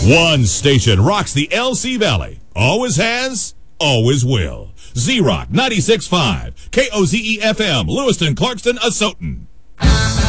One station rocks the LC Valley. Always has, always will. Z-Rock 96.5, KOZE-FM, Lewiston, Clarkston, Asotin.